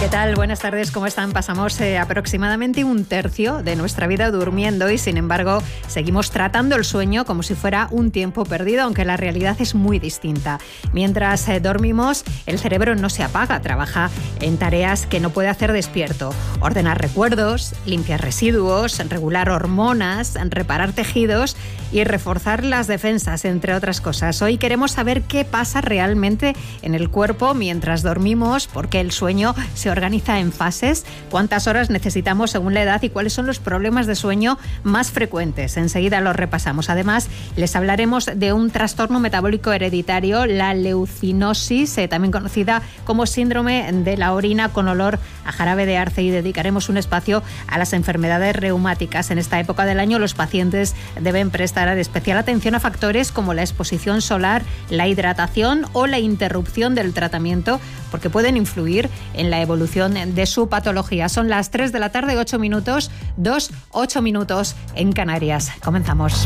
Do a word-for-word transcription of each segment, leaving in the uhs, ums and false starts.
¿Qué tal? Buenas tardes, ¿cómo están? Pasamos eh, aproximadamente un tercio de nuestra vida durmiendo y, sin embargo, seguimos tratando el sueño como si fuera un tiempo perdido, aunque la realidad es muy distinta. Mientras eh, dormimos, el cerebro no se apaga, trabaja en tareas que no puede hacer despierto. Ordenar recuerdos, limpiar residuos, regular hormonas, reparar tejidos y reforzar las defensas, entre otras cosas. Hoy queremos saber qué pasa realmente en el cuerpo mientras dormimos, por qué el sueño se organiza en fases, cuántas horas necesitamos según la edad y cuáles son los problemas de sueño más frecuentes. Enseguida los repasamos. Además, les hablaremos de un trastorno metabólico hereditario, la leucinosis, eh, también conocida como síndrome de la orina con olor a jarabe de arce, y dedicaremos un espacio a las enfermedades reumáticas. En esta época del año, los pacientes deben prestar especial atención a factores como la exposición solar, la hidratación o la interrupción del tratamiento, porque pueden influir en la evolución de su patología. Son las tres de la tarde, ocho minutos, dos, ocho minutos en Canarias. Comenzamos.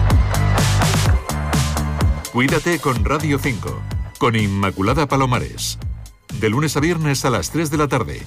Cuídate con Radio cinco, con Inmaculada Palomares. De lunes a viernes a las tres de la tarde.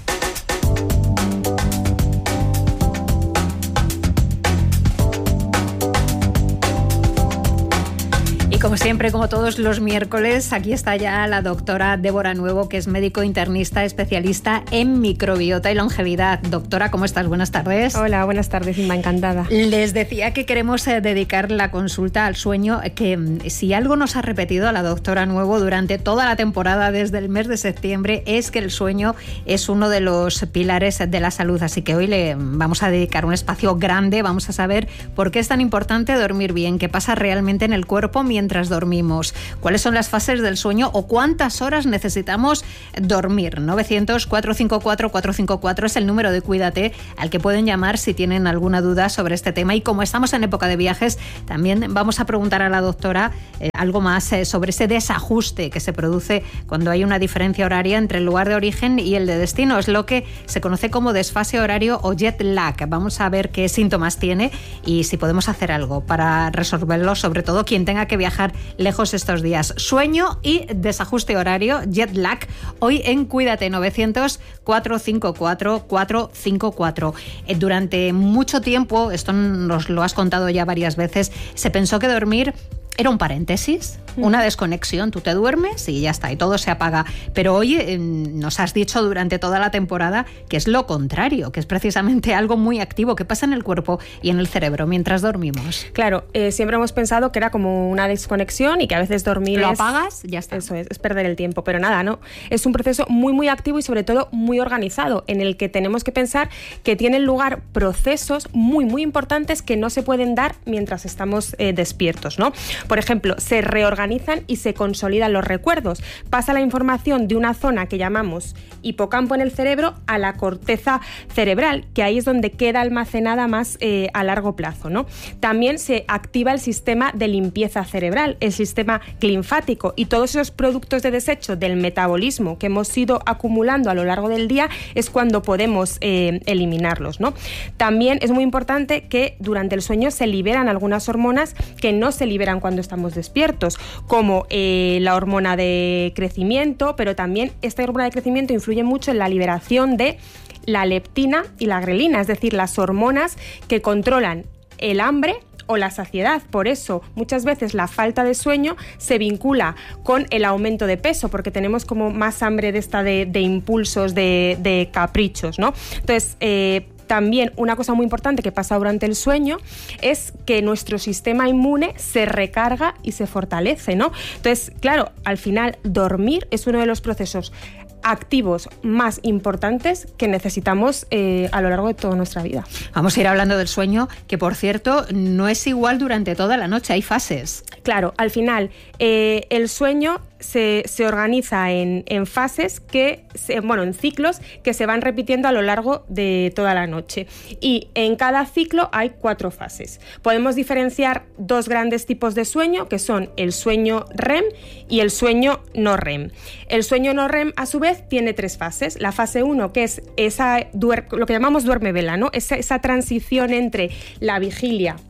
Como siempre, como todos los miércoles, aquí está ya la doctora Débora Nuevo, que es médico internista especialista en microbiota y longevidad. Doctora, ¿cómo estás? Buenas tardes. Hola, buenas tardes, Inma, encantada. Les decía que queremos eh, dedicar la consulta al sueño, que si algo nos ha repetido a la doctora Nuevo durante toda la temporada, desde el mes de septiembre, es que el sueño es uno de los pilares de la salud. Así que hoy le vamos a dedicar un espacio grande, vamos a saber por qué es tan importante dormir bien, qué pasa realmente en el cuerpo mientras mientras dormimos, cuáles son las fases del sueño o cuántas horas necesitamos dormir. novecientos, cuatrocientos cincuenta y cuatro, cuatrocientos cincuenta y cuatro es el número de Cuídate al que pueden llamar si tienen alguna duda sobre este tema. Y como estamos en época de viajes, también vamos a preguntar a la doctora eh, algo más eh, sobre ese desajuste que se produce cuando hay una diferencia horaria entre el lugar de origen y el de destino. Es lo que se conoce como desfase horario o jet lag. Vamos a ver qué síntomas tiene y si podemos hacer algo para resolverlo, sobre todo quien tenga que viajar lejos estos días. Sueño y desajuste horario, jet lag, hoy en Cuídate. Novecientos, cuatrocientos cincuenta y cuatro, cuatrocientos cincuenta y cuatro. Eh, durante mucho tiempo, esto nos lo has contado ya varias veces, se pensó que dormir era un paréntesis, una desconexión. Tú te duermes y ya está, y todo se apaga. Pero hoy eh, nos has dicho durante toda la temporada que es lo contrario, que es precisamente algo muy activo que pasa en el cuerpo y en el cerebro mientras dormimos. Claro, eh, siempre hemos pensado que era como una desconexión y que a veces dormir lo es... apagas, ya está. Eso es, es perder el tiempo. Pero nada, no. Es un proceso muy, muy activo y sobre todo muy organizado, en el que tenemos que pensar que tienen lugar procesos muy, muy importantes que no se pueden dar mientras estamos eh, despiertos, ¿no? Por ejemplo, se reorganizan y se consolidan los recuerdos. Pasa la información de una zona que llamamos hipocampo en el cerebro a la corteza cerebral, que ahí es donde queda almacenada más eh, a largo plazo, ¿no? También se activa el sistema de limpieza cerebral, el sistema linfático, y todos esos productos de desecho del metabolismo que hemos ido acumulando a lo largo del día es cuando podemos eh, eliminarlos, ¿no? También es muy importante que durante el sueño se liberan algunas hormonas que no se liberan cuando estamos despiertos, como eh, la hormona de crecimiento, pero también esta hormona de crecimiento influye mucho en la liberación de la leptina y la grelina, es decir, las hormonas que controlan el hambre o la saciedad. Por eso muchas veces la falta de sueño se vincula con el aumento de peso, porque tenemos como más hambre de esta de, de impulsos, de, de caprichos, ¿no? Entonces, eh, también una cosa muy importante que pasa durante el sueño es que nuestro sistema inmune se recarga y se fortalece, ¿no? Entonces, claro, al final dormir es uno de los procesos activos más importantes que necesitamos eh, a lo largo de toda nuestra vida. Vamos a ir hablando del sueño, que por cierto no es igual durante toda la noche, hay fases. Claro, al final eh, el sueño se, se organiza en, en fases que, se, bueno, en ciclos que se van repitiendo a lo largo de toda la noche. Y en cada ciclo hay cuatro fases. Podemos diferenciar dos grandes tipos de sueño, que son el sueño R E M y el sueño no R E M. El sueño no R E M, a su vez, tiene tres fases. La fase uno, que es esa, lo que llamamos duerme vela, ¿no? Esa, esa transición entre la vigilia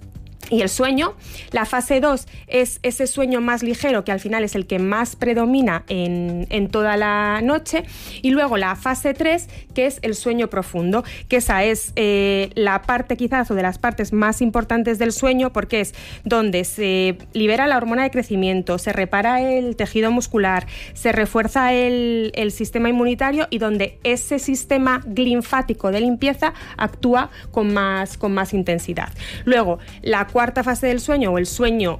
y el sueño. La fase dos es ese sueño más ligero, que al final es el que más predomina en, en toda la noche. Y luego la fase tres, que es el sueño profundo, que esa es eh, la parte quizás o de las partes más importantes del sueño, porque es donde se libera la hormona de crecimiento, se repara el tejido muscular, se refuerza el, el sistema inmunitario y donde ese sistema linfático de limpieza actúa con más, con más intensidad. Luego, la cuarta fase del sueño o el sueño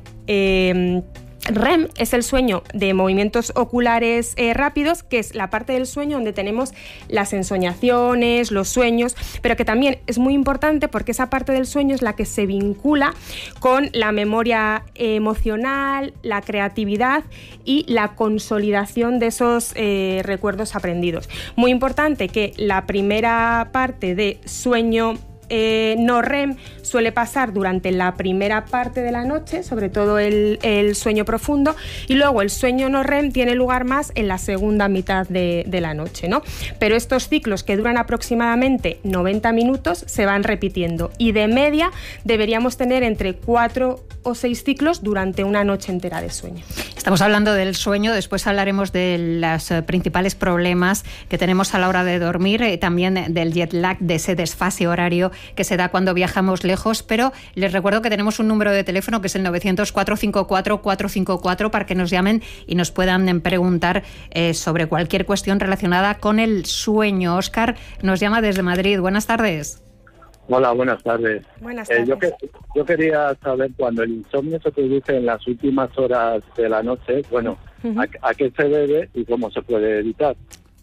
eh, R E M es el sueño de movimientos oculares eh, rápidos, que es la parte del sueño donde tenemos las ensoñaciones, los sueños, pero que también es muy importante porque esa parte del sueño es la que se vincula con la memoria emocional, la creatividad y la consolidación de esos eh, recuerdos aprendidos. Muy importante que la primera parte de sueño Eh, no R E M suele pasar durante la primera parte de la noche, sobre todo el, el sueño profundo, y luego el sueño no R E M tiene lugar más en la segunda mitad de, de la noche, ¿no? Pero estos ciclos, que duran aproximadamente noventa minutos, se van repitiendo y de media deberíamos tener entre cuatro o seis ciclos durante una noche entera de sueño. Estamos hablando del sueño, después hablaremos de los eh, principales problemas que tenemos a la hora de dormir, eh, también del jet lag, de ese desfase horario que se da cuando viajamos lejos, pero les recuerdo que tenemos un número de teléfono que es el novecientos, cuatrocientos cincuenta y cuatro, cuatrocientos cincuenta y cuatro para que nos llamen y nos puedan preguntar eh, sobre cualquier cuestión relacionada con el sueño. Óscar nos llama desde Madrid. Buenas tardes. Hola, buenas tardes. Buenas tardes. Eh, yo, que, yo quería saber, cuando el insomnio se produce en las últimas horas de la noche, bueno, uh-huh. a, a qué se debe y cómo se puede evitar.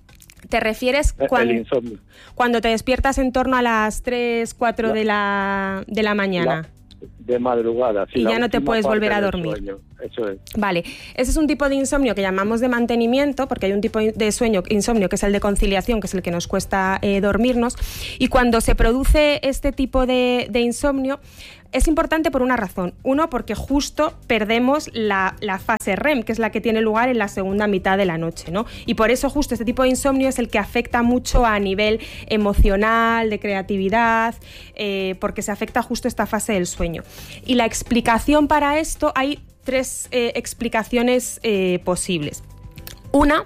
¿Te refieres cuando, el insomnio. cuando te despiertas en torno a las tres, cuatro la, de, la, de la mañana? La, de madrugada. Sí, y ya no te puedes volver a dormir. Sueño. Eso es. Vale, ese es un tipo de insomnio que llamamos de mantenimiento, porque hay un tipo de sueño, insomnio, que es el de conciliación, que es el que nos cuesta eh, dormirnos. Y cuando se produce este tipo de, de insomnio, es importante por una razón. Uno, porque justo perdemos la, la fase R E M, que es la que tiene lugar en la segunda mitad de la noche, ¿no? Y por eso justo este tipo de insomnio es el que afecta mucho a nivel emocional, de creatividad, eh, porque se afecta justo esta fase del sueño. Y la explicación para esto, hay tres eh, explicaciones eh, posibles. Una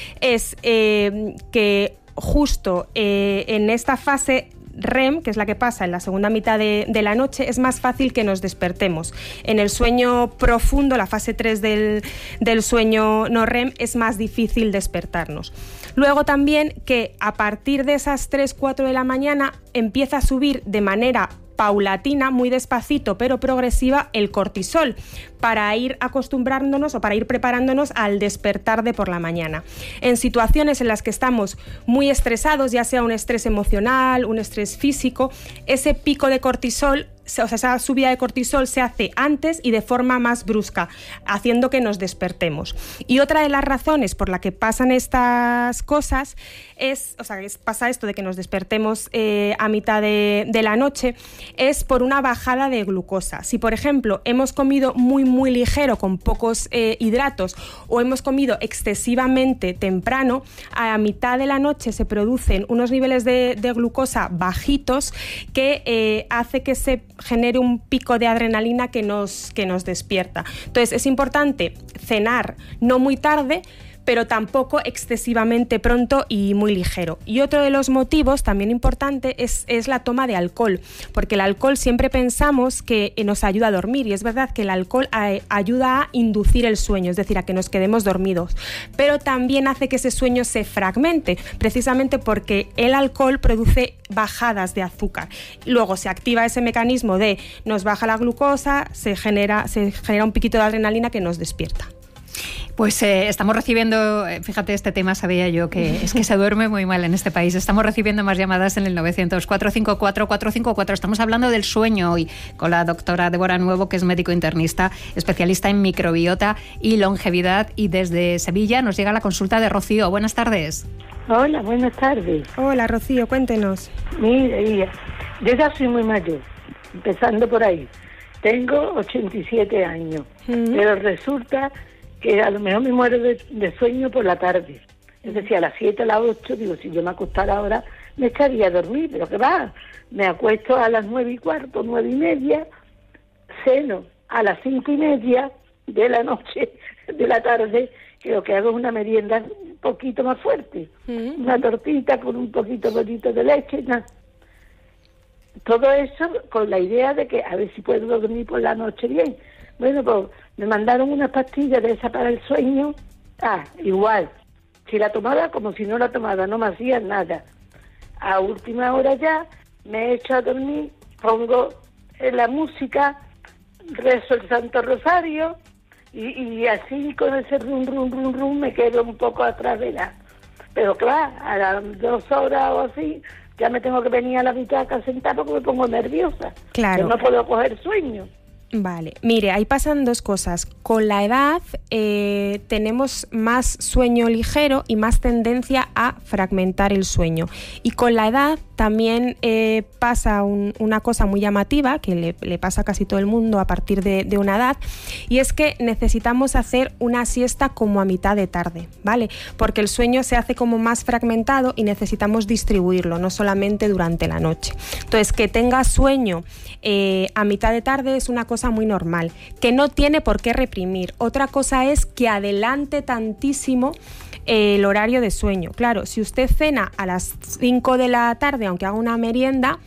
es eh, que justo eh, en esta fase R E M, que es la que pasa en la segunda mitad de, de la noche, es más fácil que nos despertemos. En el sueño profundo, la fase tres del, del sueño no R E M, es más difícil despertarnos. Luego también que a partir de esas tres, cuatro de la mañana empieza a subir de manera paulatina, muy despacito pero progresiva, el cortisol, para ir acostumbrándonos o para ir preparándonos al despertar de por la mañana. En situaciones en las que estamos muy estresados, ya sea un estrés emocional, un estrés físico, ese pico de cortisol, o sea, esa subida de cortisol se hace antes y de forma más brusca, haciendo que nos despertemos. Y otra de las razones por la que pasan estas cosas es, o sea, pasa esto de que nos despertemos eh, a mitad de, de la noche, es por una bajada de glucosa. Si, por ejemplo, hemos comido muy, muy ligero, con pocos eh, hidratos, o hemos comido excesivamente temprano, a mitad de la noche se producen unos niveles de, de glucosa bajitos que eh, hace que se genere un pico de adrenalina que nos, que nos despierta. Entonces es importante cenar no muy tarde, pero tampoco excesivamente pronto y muy ligero. Y otro de los motivos también importante es, es la toma de alcohol, porque el alcohol siempre pensamos que nos ayuda a dormir, y es verdad que el alcohol a, ayuda a inducir el sueño, es decir, a que nos quedemos dormidos, pero también hace que ese sueño se fragmente, precisamente porque el alcohol produce bajadas de azúcar. Luego se activa ese mecanismo de nos baja la glucosa, se genera, se genera un piquito de adrenalina que nos despierta. Pues eh, estamos recibiendo, fíjate, este tema sabía yo que es que se duerme muy mal en este país. Estamos recibiendo más llamadas en el novecientos, cuatrocientos cincuenta y cuatro, cuatrocientos cincuenta y cuatro. Estamos hablando del sueño hoy con la doctora Débora Nuevo, que es médico internista, especialista en microbiota y longevidad. Y desde Sevilla nos llega la consulta de Rocío. Buenas tardes. Hola, buenas tardes. Hola, Rocío, cuéntenos. Mire, yo ya soy muy mayor, empezando por ahí. Tengo ochenta y siete años, uh-huh. pero resulta que a lo mejor me muero de, de sueño por la tarde. Es decir, a las siete, a las ocho, digo, si yo me acostara ahora, me echaría a dormir, pero que va, me acuesto a las nueve y cuarto, nueve y media, ceno a las cinco y media de la noche, de la tarde, que lo que hago es una merienda un poquito más fuerte, mm. una tortita con un poquito, poquito de leche, nada. Todo eso con la idea de que a ver si puedo dormir por la noche bien. Bueno, pues me mandaron unas pastillas de esa para el sueño. Ah, igual. Si la tomaba como si no la tomaba, no me hacían nada. A última hora ya me he hecho a dormir, pongo la música, rezo el Santo Rosario y, y así con ese rum, rum, rum, rum me quedo un poco atrás de la... Pero claro, a las dos horas o así... ya me tengo que venir a la butaca sentada porque me pongo nerviosa. Claro. Que no puedo coger sueño. Vale, mire, ahí pasan dos cosas. Con la edad eh, tenemos más sueño ligero y más tendencia a fragmentar el sueño. Y con la edad también eh, pasa un, una cosa muy llamativa, que le, le pasa a casi todo el mundo a partir de, de una edad, y es que necesitamos hacer una siesta como a mitad de tarde, ¿vale? Porque el sueño se hace como más fragmentado y necesitamos distribuirlo, no solamente durante la noche. Entonces, que tenga sueño eh, a mitad de tarde es una cosa muy normal, que no tiene por qué reprimir. Otra cosa es que adelante tantísimo eh, el horario de sueño. Claro, si usted cena a las cinco de la tarde, aunque haga una merienda,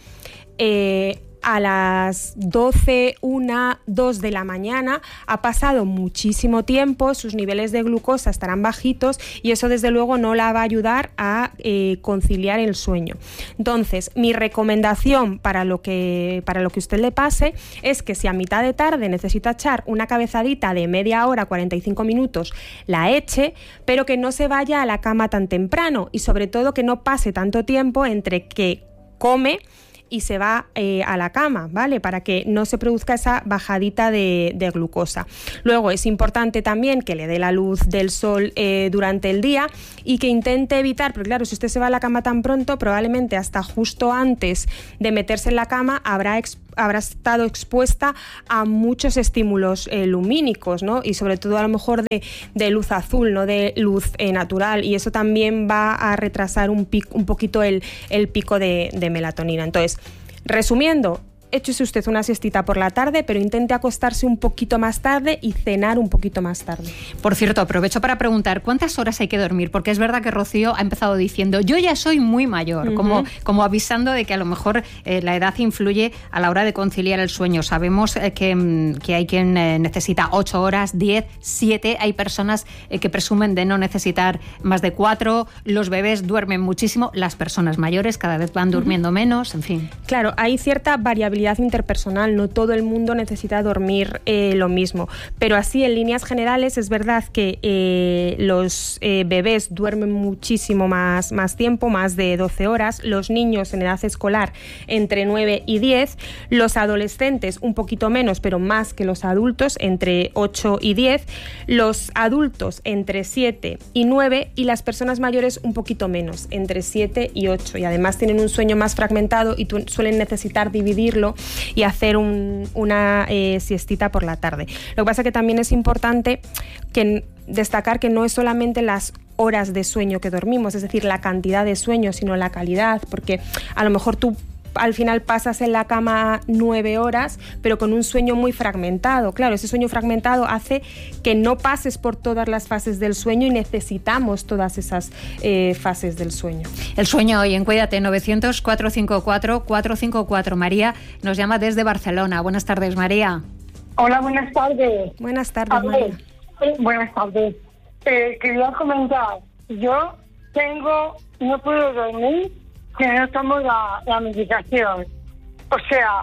eh, a las doce, una, dos de la mañana ha pasado muchísimo tiempo, sus niveles de glucosa estarán bajitos y eso desde luego no la va a ayudar a eh, conciliar el sueño. Entonces, mi recomendación para lo que para lo que usted le pase es que si a mitad de tarde necesita echar una cabezadita de media hora, cuarenta y cinco minutos, la eche, pero que no se vaya a la cama tan temprano y sobre todo que no pase tanto tiempo entre que come y se va eh, a la cama, ¿vale? Para que no se produzca esa bajadita de, de glucosa. Luego es importante también que le dé la luz del sol eh, durante el día y que intente evitar, porque claro, si usted se va a la cama tan pronto, probablemente hasta justo antes de meterse en la cama habrá exp- habrá estado expuesta a muchos estímulos eh, lumínicos, ¿no? Y sobre todo a lo mejor de, de luz azul, no de luz eh, natural, y eso también va a retrasar un, pic, un poquito el, el pico de, de melatonina. Entonces, resumiendo, échese usted una siestita por la tarde, pero intente acostarse un poquito más tarde y cenar un poquito más tarde. Por cierto, aprovecho para preguntar, ¿cuántas horas hay que dormir? Porque es verdad que Rocío ha empezado diciendo, yo ya soy muy mayor, uh-huh. como, como avisando de que a lo mejor eh, la edad influye a la hora de conciliar el sueño. Sabemos eh, que, que hay quien eh, necesita ocho horas, diez, siete, hay personas eh, que presumen de no necesitar más de cuatro, los bebés duermen muchísimo, las personas mayores cada vez van durmiendo uh-huh. menos, en fin. Claro, hay cierta variabilidad interpersonal, no todo el mundo necesita dormir eh, lo mismo, pero así en líneas generales es verdad que eh, los eh, bebés duermen muchísimo más, más tiempo, más de doce horas, los niños en edad escolar entre nueve y diez, los adolescentes un poquito menos, pero más que los adultos, entre ocho y diez, los adultos entre siete y nueve y las personas mayores un poquito menos, entre siete y ocho, y además tienen un sueño más fragmentado y tu- suelen necesitar dividirlo y hacer un, una eh, siestita por la tarde. Lo que pasa que también es importante que destacar que no es solamente las horas de sueño que dormimos, es decir, la cantidad de sueño, sino la calidad, porque a lo mejor tú al final pasas en la cama nueve horas, pero con un sueño muy fragmentado. Claro, ese sueño fragmentado hace que no pases por todas las fases del sueño y necesitamos todas esas eh, fases del sueño. El sueño hoy en Cuídate, novecientos, cuatrocientos cincuenta y cuatro, cuatrocientos cincuenta y cuatro. María nos llama desde Barcelona. Buenas tardes, María. Hola, buenas tardes. Buenas tardes, A ver, María. eh, buenas tardes. Eh, quería comentar, yo tengo, no puedo dormir que no tomo la, la medicación. O sea,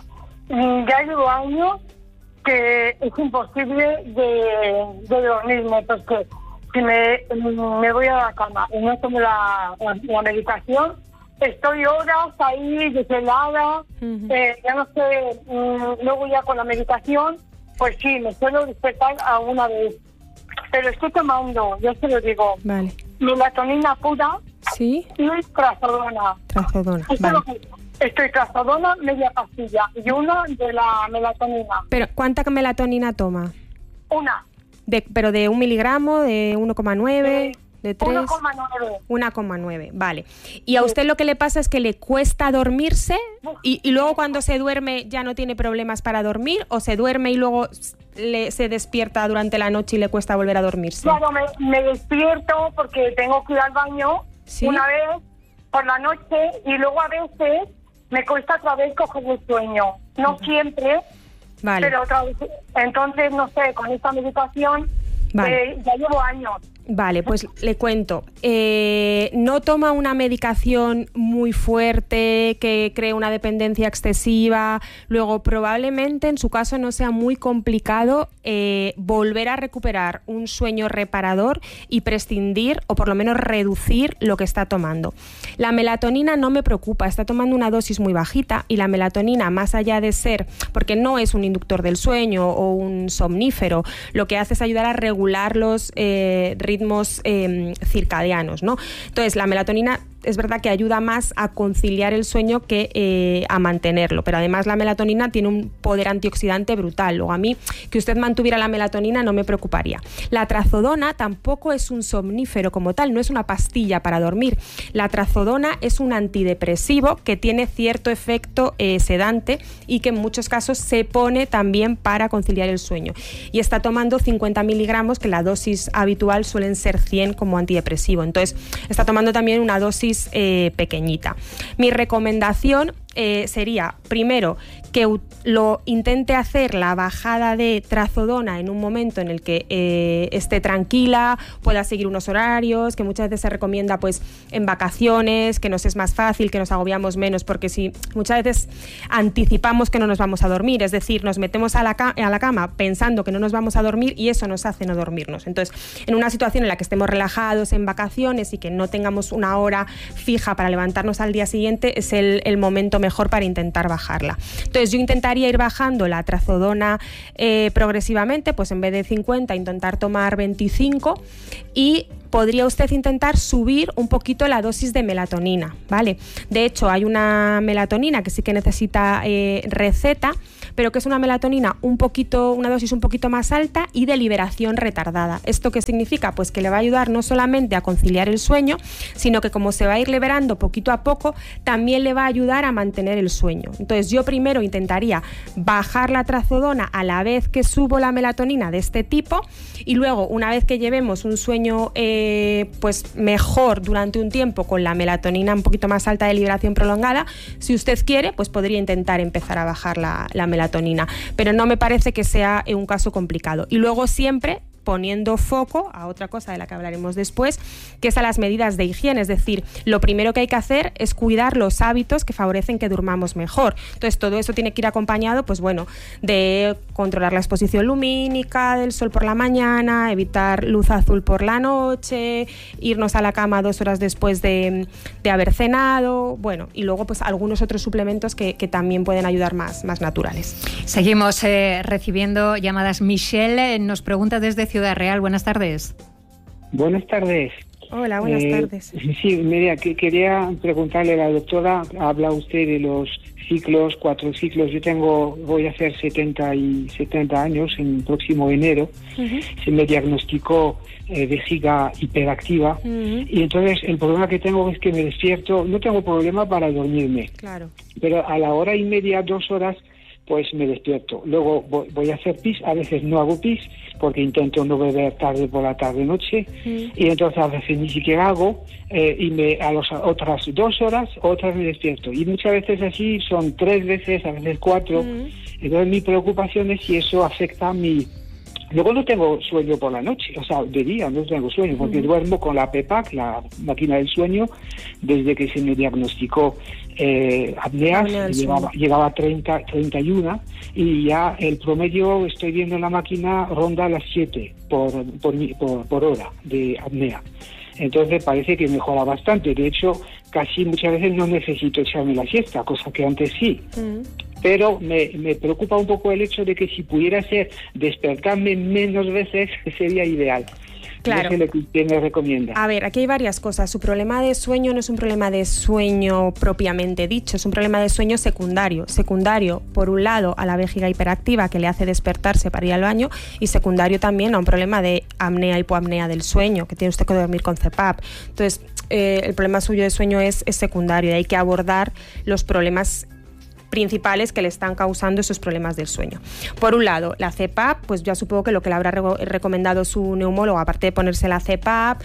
ya llevo años que es imposible de, de dormirme, porque si me, me voy a la cama y no tomo la, la, la medicación, estoy horas ahí desvelada, uh-huh. eh, ya no sé, um, luego ya con la medicación, pues sí, me suelo despertar alguna vez. Pero estoy tomando, yo se lo digo, vale. melatonina pura. Sí. Y trazodona. Trazodona, vale. Que, estoy trazodona, media pastilla y una de la melatonina. Pero, ¿cuánta melatonina toma? Una. De, ¿Pero de un miligramo, de uno coma nueve? De, de tres. uno coma nueve. uno coma nueve, vale. ¿Y a usted lo que le pasa es que le cuesta dormirse y, y luego cuando se duerme ya no tiene problemas para dormir, o se duerme y luego le, se despierta durante la noche y le cuesta volver a dormirse? Claro, me, me despierto porque tengo que ir al baño ¿Sí? una vez por la noche y luego a veces me cuesta otra vez coger el sueño. No siempre, Vale. pero otra vez. Entonces, no sé, con esta medicación Vale. eh, ya llevo años. Vale, pues le cuento. Eh, no toma una medicación muy fuerte que cree una dependencia excesiva. Luego, probablemente en su caso no sea muy complicado eh, volver a recuperar un sueño reparador y prescindir o por lo menos reducir lo que está tomando. La melatonina no me preocupa, está tomando una dosis muy bajita y la melatonina, más allá de ser, porque no es un inductor del sueño o un somnífero, lo que hace es ayudar a regular los eh, ritmos ritmos eh, circadianos, ¿no? Entonces, la melatonina es verdad que ayuda más a conciliar el sueño que eh, a mantenerlo, pero además la melatonina tiene un poder antioxidante brutal. Luego, a mí, que usted mantuviera la melatonina no me preocuparía. La trazodona tampoco es un somnífero como tal, no es una pastilla para dormir. La trazodona es un antidepresivo que tiene cierto efecto eh, sedante y que en muchos casos se pone también para conciliar el sueño. Y está tomando cincuenta miligramos, que la dosis habitual suelen ser cien como antidepresivo. Entonces, está tomando también una dosis Eh, pequeñita. Mi recomendación eh, sería, primero, que lo intente hacer la bajada de trazodona en un momento en el que eh, esté tranquila, pueda seguir unos horarios, que muchas veces se recomienda pues en vacaciones, que nos es más fácil, que nos agobiamos menos, porque si muchas veces anticipamos que no nos vamos a dormir, es decir, nos metemos a la, ca- a la cama pensando que no nos vamos a dormir y eso nos hace no dormirnos. Entonces, en una situación en la que estemos relajados en vacaciones y que no tengamos una hora fija para levantarnos al día siguiente, es el, el momento mejor para intentar bajarla. Entonces, yo intentaría ir bajando la trazodona eh, progresivamente, pues en vez de cincuenta, intentar tomar veinticinco, y podría usted intentar subir un poquito la dosis de melatonina, ¿vale? De hecho, hay una melatonina que sí que necesita eh, receta, pero que es una melatonina un poquito, una dosis un poquito más alta y de liberación retardada. ¿Esto qué significa? Pues que le va a ayudar no solamente a conciliar el sueño, sino que como se va a ir liberando poquito a poco, también le va a ayudar a mantener el sueño. Entonces, yo primero intentaría bajar la trazodona a la vez que subo la melatonina de este tipo, y luego, una vez que llevemos un sueño eh, pues mejor durante un tiempo con la melatonina un poquito más alta de liberación prolongada, si usted quiere, pues podría intentar empezar a bajar la, la melatonina, pero no me parece que sea un caso complicado. Y luego siempre poniendo foco a otra cosa de la que hablaremos después, que es a las medidas de higiene. Es decir, lo primero que hay que hacer es cuidar los hábitos que favorecen que durmamos mejor. Entonces, todo eso tiene que ir acompañado, pues bueno, de controlar la exposición lumínica del sol por la mañana, evitar luz azul por la noche, irnos a la cama dos horas después de, de haber cenado, bueno, y luego pues algunos otros suplementos que, que también pueden ayudar más, más naturales. Seguimos eh, recibiendo llamadas. Michelle eh, nos pregunta desde Ciudad Real. Buenas tardes. Buenas tardes. Hola, buenas eh, tardes. Sí, mira, que quería preguntarle a la doctora, habla usted de los ciclos, cuatro ciclos. Yo tengo, voy a hacer setenta y setenta años en el próximo enero. Uh-huh. Se me diagnosticó eh, vejiga hiperactiva. Uh-huh. Y entonces el problema que tengo es que me despierto, no tengo problema para dormirme. Claro. Pero a la hora y media, dos horas, pues me despierto. Luego voy a hacer pis, a veces no hago pis, porque intento no beber tarde por la tarde-noche, mm. y entonces a veces ni siquiera hago, eh, y me, a las otras dos horas, otras me despierto. Y muchas veces así, son tres veces, a veces cuatro. Mm. Entonces mi preocupación es si eso afecta a mi... Luego no tengo sueño por la noche, o sea, de día no tengo sueño, porque uh-huh. duermo con la P E P A C, la máquina del sueño, desde que se me diagnosticó eh, apneas, llegaba, llegaba a treinta, treinta y uno, y ya el promedio, estoy viendo en la máquina, ronda las siete por, por, por, por hora de apnea. Entonces parece que mejora bastante. De hecho, casi muchas veces no necesito echarme la siesta, cosa que antes sí. Uh-huh. Pero me, me preocupa un poco el hecho de que si pudiera ser despertarme menos veces, sería ideal. Claro. ¿Qué es lo que usted me recomienda? A ver, aquí hay varias cosas. Su problema de sueño no es un problema de sueño propiamente dicho, es un problema de sueño secundario. Secundario, por un lado, a la vejiga hiperactiva que le hace despertarse para ir al baño, y secundario también a un problema de apnea, hipoapnea del sueño, que tiene usted que dormir con C PAP. Entonces, eh, el problema suyo de sueño es, es secundario, y hay que abordar los problemas principales que le están causando esos problemas del sueño. Por un lado, la C PAP, pues yo supongo que lo que le habrá re recomendado su neumólogo, aparte de ponerse la C PAP,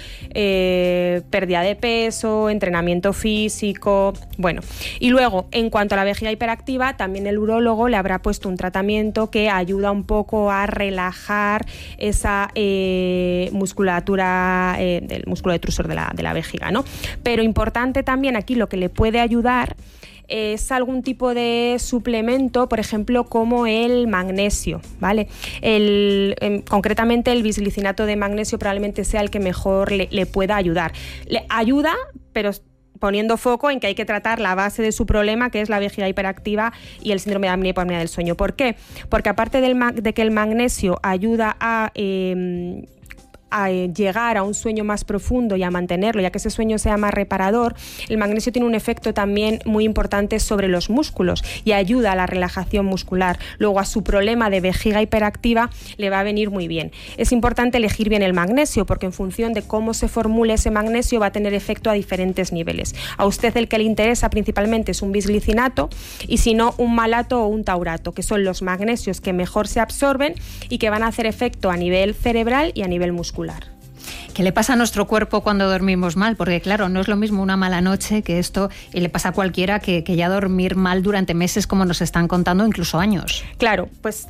eh, pérdida de peso, entrenamiento físico, bueno. Y luego, en cuanto a la vejiga hiperactiva, también el urólogo le habrá puesto un tratamiento que ayuda un poco a relajar esa eh, musculatura eh, del músculo detrusor de la, de la vejiga, ¿no? Pero importante también aquí lo que le puede ayudar es algún tipo de suplemento, por ejemplo, como el magnesio, ¿vale? El, eh, concretamente el bisglicinato de magnesio probablemente sea el que mejor le, le pueda ayudar. Le ayuda, pero poniendo foco en que hay que tratar la base de su problema, que es la vejiga hiperactiva y el síndrome de apnea y hipoapnea del sueño. ¿Por qué? Porque aparte del de que el magnesio ayuda a Eh, a llegar a un sueño más profundo y a mantenerlo, ya que ese sueño sea más reparador, el magnesio tiene un efecto también muy importante sobre los músculos y ayuda a la relajación muscular. Luego, a su problema de vejiga hiperactiva le va a venir muy bien. Es importante elegir bien el magnesio, porque en función de cómo se formule ese magnesio va a tener efecto a diferentes niveles. A usted el que le interesa principalmente es un bisglicinato, y si no, un malato o un taurato, que son los magnesios que mejor se absorben y que van a hacer efecto a nivel cerebral y a nivel muscular. ¿Qué le pasa a nuestro cuerpo cuando dormimos mal? Porque claro, no es lo mismo una mala noche que esto, y le pasa a cualquiera que, que ya dormir mal durante meses, como nos están contando, incluso años. Claro, pues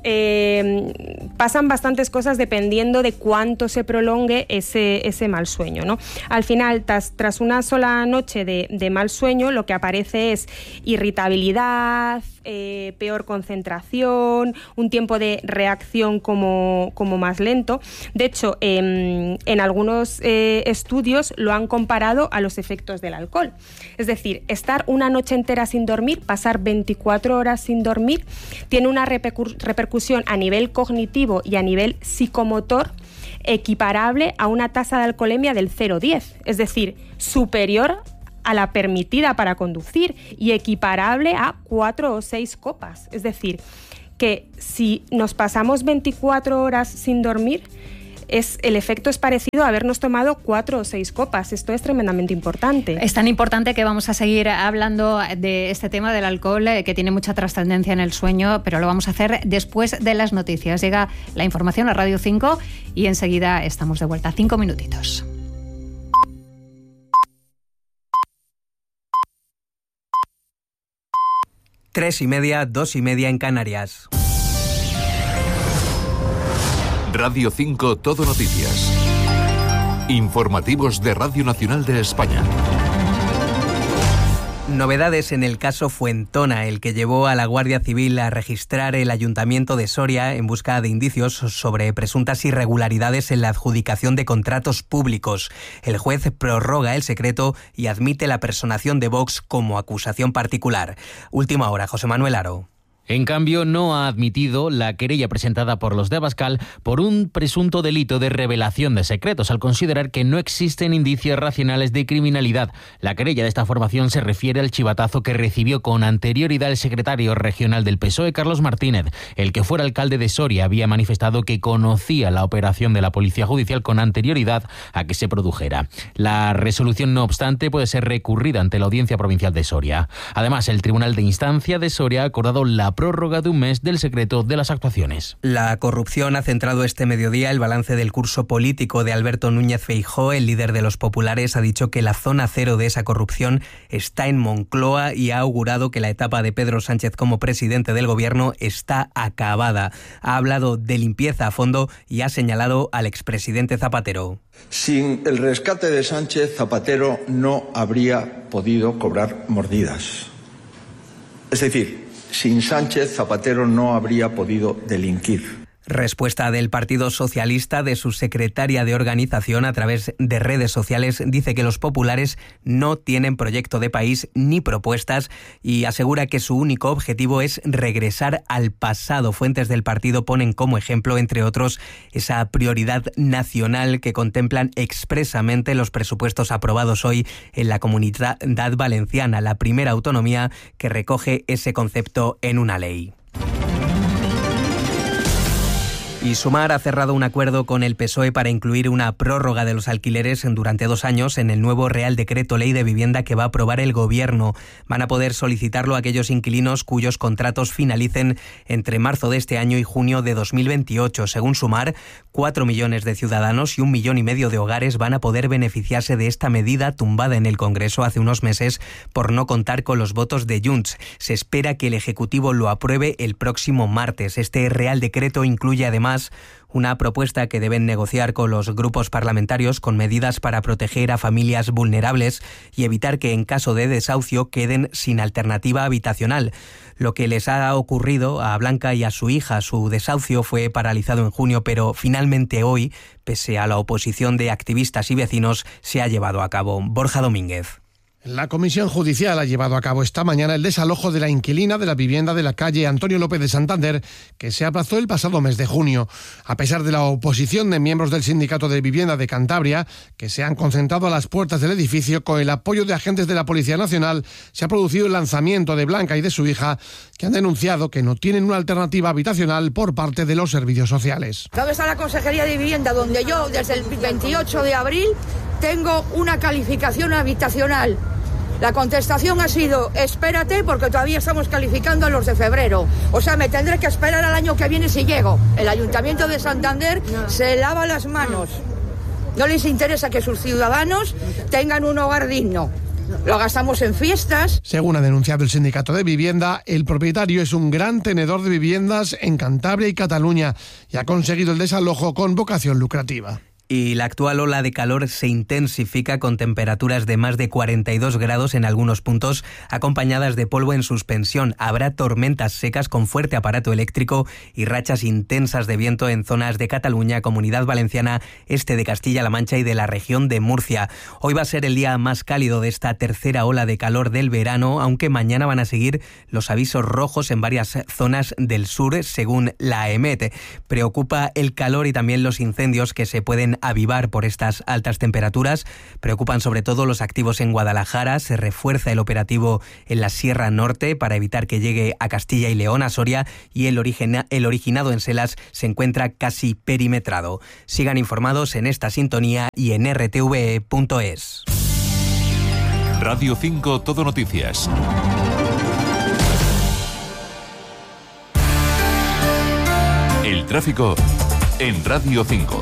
eh, pasan bastantes cosas dependiendo de cuánto se prolongue ese, ese mal sueño, ¿no? Al final, tras, tras una sola noche de, de mal sueño, lo que aparece es irritabilidad, eh, peor concentración, un tiempo de reacción como, como más lento. De hecho, eh, en algunos eh, estudios lo han comparado a los efectos del alcohol. Es decir, estar una noche entera sin dormir, pasar veinticuatro horas sin dormir, tiene una repercu- repercusión a nivel cognitivo y a nivel psicomotor equiparable a una tasa de alcoholemia del cero coma diez, es decir, superior a la permitida para conducir y equiparable a cuatro o seis copas. Es decir, que si nos pasamos veinticuatro horas sin dormir, es, el efecto es parecido a habernos tomado cuatro o seis copas. Esto es tremendamente importante. Es tan importante que vamos a seguir hablando de este tema del alcohol, eh, que tiene mucha trascendencia en el sueño, pero lo vamos a hacer después de las noticias. Llega la información a Radio cinco y enseguida estamos de vuelta. Cinco minutitos. Tres y media, dos y media en Canarias. Radio cinco Todo Noticias. Informativos de Radio Nacional de España. Novedades en el caso Fuentona, el que llevó a la Guardia Civil a registrar el Ayuntamiento de Soria en busca de indicios sobre presuntas irregularidades en la adjudicación de contratos públicos. El juez prorroga el secreto y admite la personación de Vox como acusación particular. Última hora, José Manuel Aro. En cambio, no ha admitido la querella presentada por los de Abascal por un presunto delito de revelación de secretos, al considerar que no existen indicios racionales de criminalidad. La querella de esta formación se refiere al chivatazo que recibió con anterioridad el secretario regional del P S O E, Carlos Martínez. El que fuera alcalde de Soria había manifestado que conocía la operación de la Policía Judicial con anterioridad a que se produjera. La resolución, no obstante, puede ser recurrida ante la Audiencia Provincial de Soria. Además, el Tribunal de Instancia de Soria ha acordado la prórroga de un mes del secreto de las actuaciones. La corrupción ha centrado este mediodía el balance del curso político de Alberto Núñez Feijóo. El líder de los populares ha dicho que la zona cero de esa corrupción está en Moncloa y ha augurado que la etapa de Pedro Sánchez como presidente del gobierno está acabada. Ha hablado de limpieza a fondo y ha señalado al expresidente Zapatero. Sin el rescate de Sánchez, Zapatero no habría podido cobrar mordidas. Es decir, sin Sánchez, Zapatero no habría podido delinquir. Respuesta del Partido Socialista, de su secretaria de organización, a través de redes sociales, dice que los populares no tienen proyecto de país ni propuestas y asegura que su único objetivo es regresar al pasado. Fuentes del partido ponen como ejemplo, entre otros, esa prioridad nacional que contemplan expresamente los presupuestos aprobados hoy en la Comunidad Valenciana, la primera autonomía que recoge ese concepto en una ley. Y Sumar ha cerrado un acuerdo con el P S O E para incluir una prórroga de los alquileres durante dos años en el nuevo Real Decreto Ley de Vivienda que va a aprobar el Gobierno. Van a poder solicitarlo aquellos inquilinos cuyos contratos finalicen entre marzo de este año y junio de dos mil veintiocho. Según Sumar, cuatro millones de ciudadanos y un millón y medio de hogares van a poder beneficiarse de esta medida tumbada en el Congreso hace unos meses por no contar con los votos de Junts. Se espera que el Ejecutivo lo apruebe el próximo martes. Este Real Decreto incluye además una propuesta que deben negociar con los grupos parlamentarios con medidas para proteger a familias vulnerables y evitar que en caso de desahucio queden sin alternativa habitacional. Lo que les ha ocurrido a Blanca y a su hija, su desahucio fue paralizado en junio, pero finalmente hoy, pese a la oposición de activistas y vecinos, se ha llevado a cabo. Borja Domínguez. La Comisión Judicial ha llevado a cabo esta mañana el desalojo de la inquilina de la vivienda de la calle Antonio López de Santander, que se aplazó el pasado mes de junio. A pesar de la oposición de miembros del Sindicato de Vivienda de Cantabria, que se han concentrado a las puertas del edificio, con el apoyo de agentes de la Policía Nacional, se ha producido el lanzamiento de Blanca y de su hija, que han denunciado que no tienen una alternativa habitacional por parte de los servicios sociales. ¿Dónde está la Consejería de Vivienda, donde yo desde el veintiocho de abril tengo una calificación habitacional? La contestación ha sido, espérate, porque todavía estamos calificando a los de febrero. O sea, me tendré que esperar al año que viene si llego. El Ayuntamiento de Santander se lava las manos. No les interesa que sus ciudadanos tengan un hogar digno. Lo gastamos en fiestas. Según ha denunciado el Sindicato de Vivienda, el propietario es un gran tenedor de viviendas en Cantabria y Cataluña y ha conseguido el desalojo con vocación lucrativa. Y la actual ola de calor se intensifica con temperaturas de más de cuarenta y dos grados en algunos puntos, acompañadas de polvo en suspensión. Habrá tormentas secas con fuerte aparato eléctrico y rachas intensas de viento en zonas de Cataluña, Comunidad Valenciana, este de Castilla-La Mancha y de la región de Murcia. Hoy va a ser el día más cálido de esta tercera ola de calor del verano, aunque mañana van a seguir los avisos rojos en varias zonas del sur, según la EMET. Preocupa el calor y también los incendios que se pueden avivar por estas altas temperaturas. Preocupan sobre todo los activos en Guadalajara. Se refuerza el operativo en la Sierra Norte para evitar que llegue a Castilla y León, a Soria, y el, origina, el originado en Selas se encuentra casi perimetrado. Sigan informados en esta sintonía y en r t v e punto es. Radio cinco Todo Noticias. El tráfico en Radio cinco.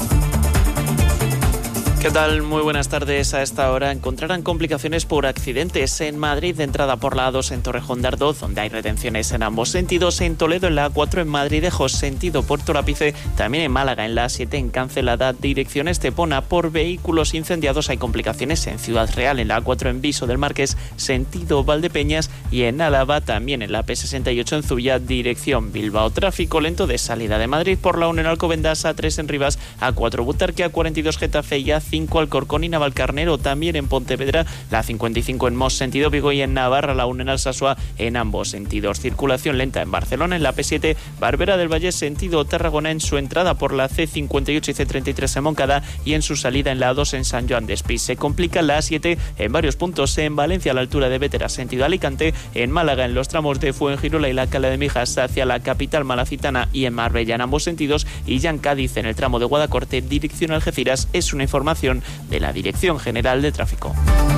¿Qué tal? Muy buenas tardes. A esta hora encontrarán complicaciones por accidentes en Madrid, de entrada por la A dos en Torrejón de Ardoz, donde hay retenciones en ambos sentidos, en Toledo en la A cuatro, en Madridejos, sentido Puerto Lápice, también en Málaga en la A siete en Cancelada, dirección Estepona. Por vehículos incendiados hay complicaciones en Ciudad Real, en la A cuatro en Viso del Marqués, sentido Valdepeñas, y en Álava también en la P sesenta y ocho en Zuya, dirección Bilbao. Tráfico lento de salida de Madrid por la uno en Alcobendas, A tres en Rivas, A cuatro Butarque, A cuarenta y dos Getafe y A cinco Alcorcón y Navalcarnero, también en Pontevedra, la cincuenta y cinco en Mos sentido Vigo y en Navarra, la uno en Alsasua en ambos sentidos. Circulación lenta en Barcelona en la P siete, Barbera del Valle sentido Tarragona en su entrada por la C cincuenta y ocho y C treinta y tres en Moncada y en su salida en la A dos en San Joan de Espí. Se complica la A siete en varios puntos, en Valencia a la altura de Vétera sentido Alicante, en Málaga en los tramos de Fuengirola y la Cala de Mijas hacia la capital malacitana y en Marbella en ambos sentidos, y ya en Cádiz en el tramo de Guadacorte dirección Algeciras. Es una información de la Dirección General de Tráfico.